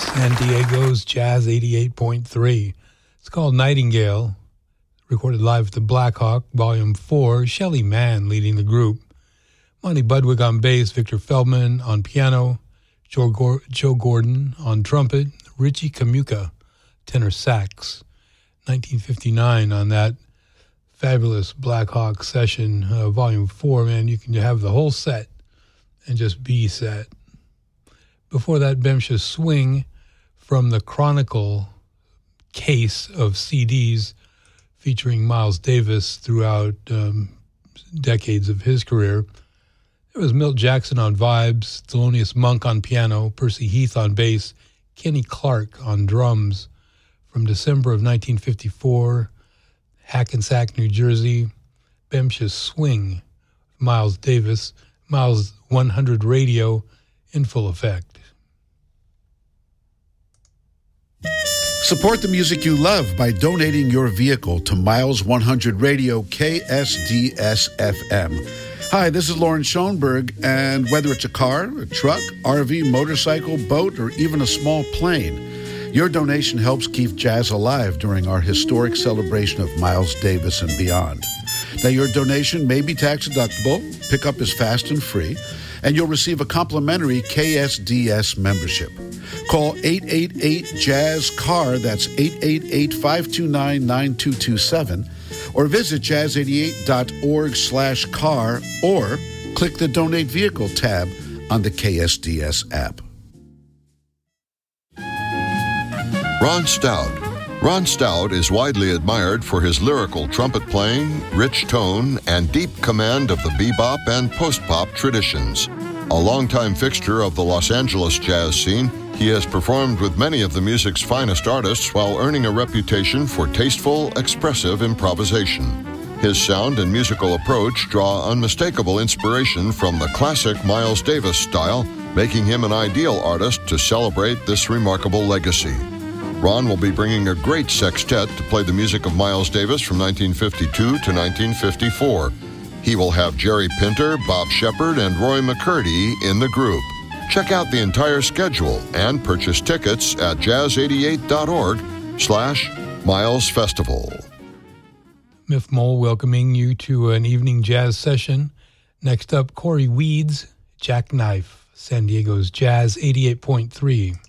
San Diego's Jazz 88.3. It's called Nightingale, recorded live at the Black Hawk, Volume 4. Shelly Manne leading the group. Monty Budwig on bass, Victor Feldman on piano, Joe Gordon on trumpet, Richie Kamuka, tenor sax. 1959 on that fabulous Black Hawk session, Volume 4. Man, you can have the whole set and just be set. Before that, Bemsha Swing from the Chronicle case of CDs featuring Miles Davis throughout decades of his career. There was Milt Jackson on vibes, Thelonious Monk on piano, Percy Heath on bass, Kenny Clark on drums. From December of 1954, Hackensack, New Jersey, Bemsha Swing, Miles Davis, Miles 100 Radio in full effect. Support the music you love by donating your vehicle to Miles 100 Radio KSDS FM. Hi, this is Lauren Schoenberg, and whether it's a car, a truck, RV, motorcycle, boat, or even a small plane, your donation helps keep jazz alive during our historic celebration of Miles Davis and beyond. Now, your donation may be tax deductible, pickup is fast and free, and you'll receive a complimentary KSDS membership. Call 888-JAZZ-CAR, that's 888-529-9227, or visit jazz88.org/car, or click the Donate Vehicle tab on the KSDS app. Ron Stout. Ron Stout is widely admired for his lyrical trumpet playing, rich tone, and deep command of the bebop and post-bop traditions. A longtime fixture of the Los Angeles jazz scene, he has performed with many of the music's finest artists while earning a reputation for tasteful, expressive improvisation. His sound and musical approach draw unmistakable inspiration from the classic Miles Davis style, making him an ideal artist to celebrate this remarkable legacy. Ron will be bringing a great sextet to play the music of Miles Davis from 1952 to 1954. He will have Jerry Pinter, Bob Shepard, and Roy McCurdy in the group. Check out the entire schedule and purchase tickets at jazz88.org/Miles Festival. Miff Mole welcoming you to an evening jazz session. Next up, Corey Weeds, Jackknife, San Diego's Jazz 88.3.